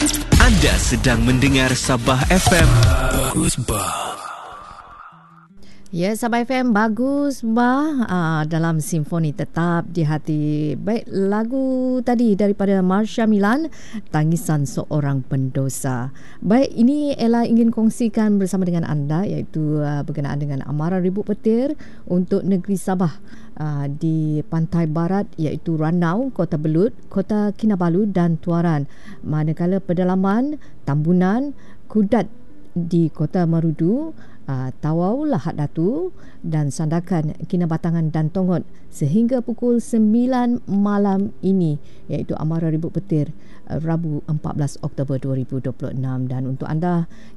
Anda sedang mendengar Sabah FM. Bagus bah. Ya, Sabah FM bagus bah, dalam simfoni tetap di hati. Baik, lagu tadi daripada Marsha Milan, Tangisan Seorang Pendosa. Baik, ini Ella ingin kongsikan bersama dengan anda iaitu berkenaan dengan amaran ribut petir untuk negeri Sabah di pantai barat iaitu Ranau, Kota Belud, Kota Kinabalu dan Tuaran. Manakala pedalaman, Tambunan, Kudat di Kota Marudu, Tawau, Lahad Datu dan Sandakan, Kinabatangan dan Tongot sehingga pukul 9 malam ini iaitu amaran ribut petir Rabu 14 Oktober 2026. Dan untuk anda